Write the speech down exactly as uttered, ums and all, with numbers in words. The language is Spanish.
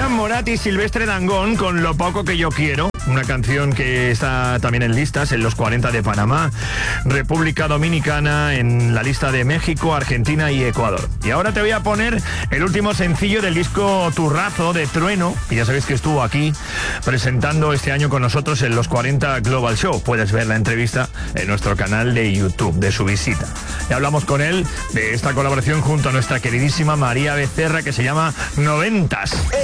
Suenan Morat y Silvestre Dangond con Lo poco que yo quiero, una canción que está también en listas, en los cuarenta de Panamá, República Dominicana, en la lista de México, Argentina y Ecuador. Y ahora te voy a poner el último sencillo del disco Turrazo de Trueno, y ya sabéis que estuvo aquí presentando este año con nosotros en los cuarenta Global Show. Puedes ver la entrevista en nuestro canal de YouTube de su visita. Y hablamos con él de esta colaboración junto a nuestra queridísima María Becerra, que se llama Noventas.